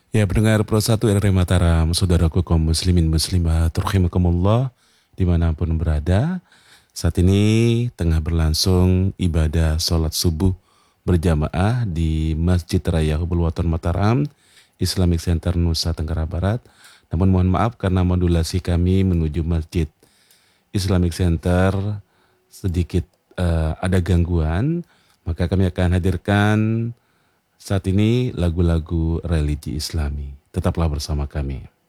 Ya, pendengar Pro 1 RRI Mataram, saudaraku kaum muslimin muslimat, rahimakumullah, dimanapun berada. Saat ini tengah berlangsung ibadah sholat subuh berjamaah di Masjid Raya Hubul Waton Mataram, Islamic Center Nusa Tenggara Barat. Namun mohon maaf karena modulasi kami menuju Masjid Islamic Center sedikit ada gangguan, maka kami akan hadirkan saat ini lagu-lagu religi Islami. Tetaplah bersama kami.